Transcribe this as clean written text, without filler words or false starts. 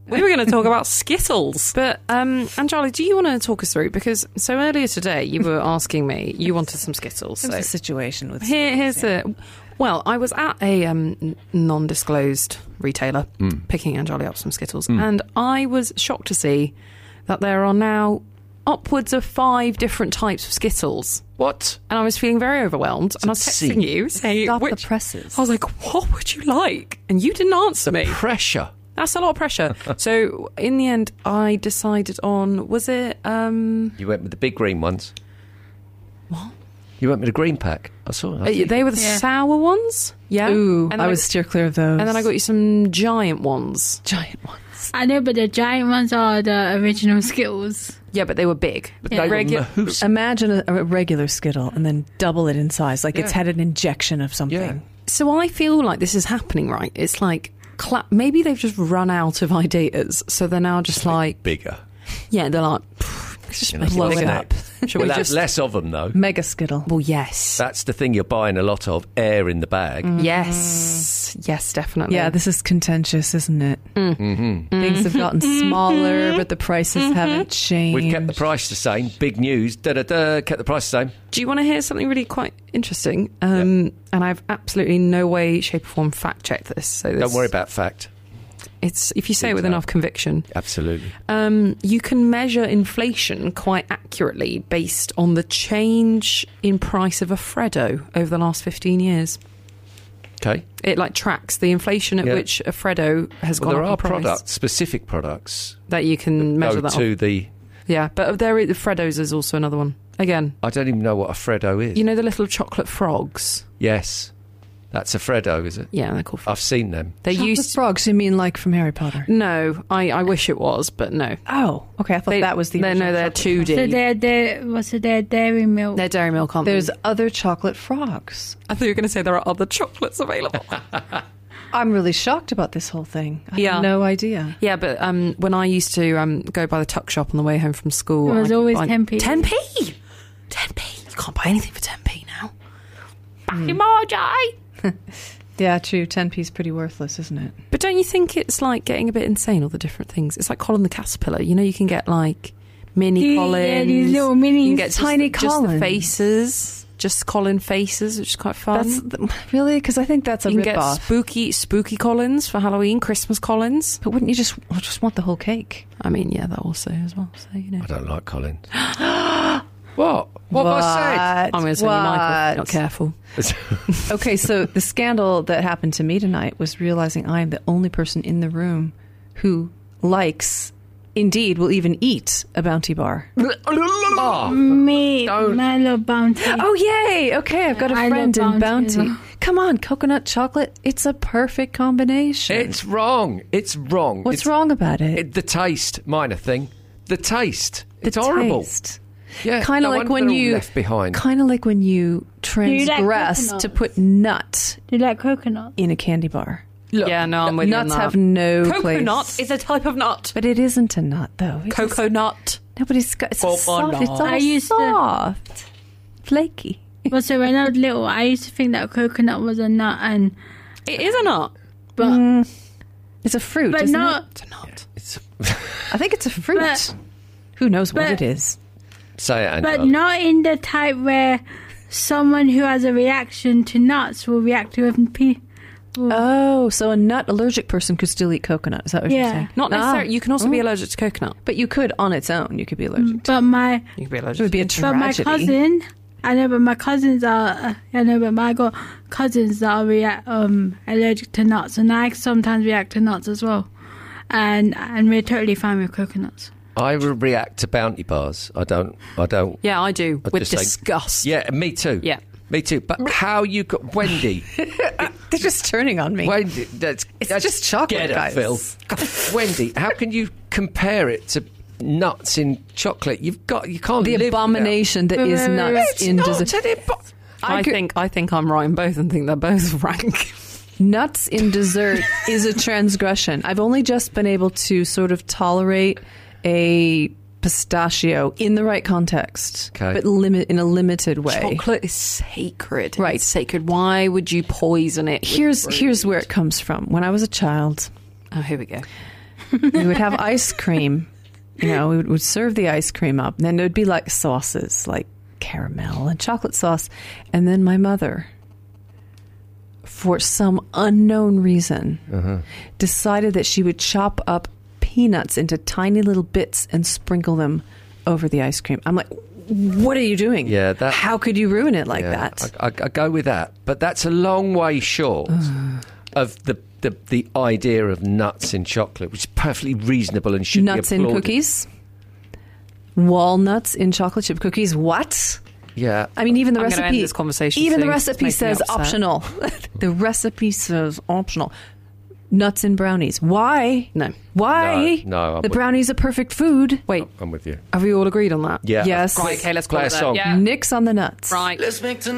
We were going to talk about Skittles. But, Anjali, do you want to talk us through? Because so earlier today, you were asking me, you wanted some Skittles. There's a situation with here's the... Well, I was at a non-disclosed retailer picking Anjali up some Skittles, and I was shocked to see that there are now upwards of 5 different types of Skittles. What? And I was feeling very overwhelmed, and I was texting you saying... Stop the presses. I was like, what would you like? And you didn't answer me. Pressure. That's a lot of pressure. So, in the end, I decided on... Was it... You went with the big green ones. What? You went with the green pack. I saw it. They were the sour ones? Yeah. Ooh, and I would steer clear of those. And then I got you some giant ones. Giant ones. I know, but the giant ones are the original Skittles. Yeah, but they were big. But they were mahoos. Imagine a regular Skittle and then double it in size, like it's had an injection of something. Yeah. So I feel like this is happening, right? It's like, maybe they've just run out of ideas, so they're now just like... Bigger. Yeah, they're like... Just blow it up. Should we just less of them though? Mega Skittle. Well, yes. That's the thing you're buying a lot of, air in the bag. Yes, definitely. Yeah, this is contentious, isn't it? Things have gotten smaller, but the prices haven't changed. We've kept the price the same. Big news. Kept the price the same. Do you want to hear something really quite interesting? And I've absolutely no way, shape or form fact-checked this. So Don't worry about fact. It's if you say it with enough conviction. Absolutely. You can measure inflation quite accurately based on the change in price of a Freddo over the last 15 years. Okay. It tracks the inflation at which a Freddo has gone up in price. There are specific products that you can measure that to off. the... Yeah, but the Freddos is also another one. Again. I don't even know what a Freddo is. You know the little chocolate frogs? Yes. That's a Freddo, is it? Yeah, they're called frogs. I've seen them. They used frogs, you mean like from Harry Potter? No, I wish it was, but no. Oh, okay. I thought that was the... No, they're 2D. So they're dairy milk. They're dairy milk, aren't There's they? other chocolate frogs. I thought you were going to say there are other chocolates available. I'm really shocked about this whole thing. I had no idea. Yeah, but when I used to go by the tuck shop on the way home from school... It was always 10p. 10p? 10p? You can't buy anything for 10p now. Back in my day. Yeah, true. 10p's pretty worthless, isn't it? But don't you think it's like getting a bit insane, all the different things? It's like Colin the Caterpillar. You know, you can get like mini Collins. Yeah, these little mini... You can get tiny just the Collins. Faces. Just Colin faces, which is quite fun. Really? Because I think that's a you can rip-off. get spooky Collins for Halloween, Christmas Collins. But wouldn't you just want the whole cake? I mean, yeah, that also as well. So, you know. I don't like Collins. What? What have I said? I'm going to tell you, Michael, if you're not careful. Okay, so the scandal that happened to me tonight was realizing I am the only person in the room who likes, indeed, will even eat a Bounty bar. Me, I love Bounty. Oh, yay! Okay, I've got a I friend love in Bounty as Bounty. well. Come on, coconut chocolate. It's a perfect combination. It's wrong. It's wrong. What's wrong about it? The taste, minor thing. The taste. It's The horrible. taste. Yeah, Kind of no like wonder when they're all you left behind. Kind of like when you transgress coconuts? to put nut Do you like coconut? in a candy bar. Look, Yeah, no, I'm with you on Nuts that. have no Coconut place. is a type of nut. But it isn't a nut, though. It's just- Coconut. Nobody's got. It's soft. It's all I used to- soft, flaky. Well, so when I was little, I used to think that coconut was a nut, and It is a nut. but It's a fruit, but isn't not. It's a nut. It's, I think it's a fruit. But- Who knows what but- it is? say it, But Angela. not in the type where someone who has a reaction to nuts will react to pea. Oh, so a nut allergic person could still eat coconut. Is that what you're Yeah. saying? Not necessarily. You can also be allergic to coconut. But you could on its own. You could be allergic. But my You can be It allergic would be a but my tragedy. cousin, I know, but my cousins are. I know, but I got cousins that are allergic to nuts, and I sometimes react to nuts as well, and we're totally fine with coconuts. I will react to Bounty bars. I don't. Yeah, I do. I With just say- disgust. Yeah, me too. Yeah. Me too. But how you got Wendy? They're just turning on me. Wendy, that's just chocolate, get it, guys. Phil. Wendy, how can you compare it to nuts in chocolate? You can't The live abomination that is nuts in dessert. I think I'm right in both and think they're both rank. Nuts in dessert is a transgression. I've only just been able to sort of tolerate a pistachio in the right context, Okay. but in a limited way. Chocolate is sacred. Right. It's sacred. Why would you poison it? with Here's fruit? where it comes from. When I was a child, Oh, here we go. we would have ice cream. We would serve the ice cream up. And then there'd be like sauces, like caramel and chocolate sauce. And then my mother, for some unknown reason, decided that she would chop up peanuts into tiny little bits and sprinkle them over the ice cream. I'm like, what are you doing? Yeah, how could you ruin it like that? I go with that. But that's a long way short of the idea of nuts in chocolate, which is perfectly reasonable and should nuts be applauded. in cookies? Walnuts in chocolate chip cookies? What? Yeah. I mean, even the I'm recipe. gonna end this conversation even the soon. recipe It's making says me upset. optional. The recipe says optional. Nuts in brownies. Why? No. Why? No, I'm the with- brownie's a perfect food. Wait, I'm with you. have we all agreed on that? Yeah. Yes. Right, okay, let's call Play it a that. song. Yeah. Nix on the nuts. Right. Let's make tonight